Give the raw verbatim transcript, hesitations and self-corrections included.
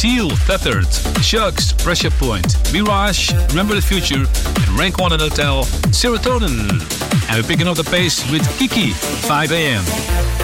Seal, Tethered, Shucks, Pressure Point, Mirage, Remember the Future, and Rank one Hotel, Serotonin. And we're picking up the pace with Kiki, five a.m.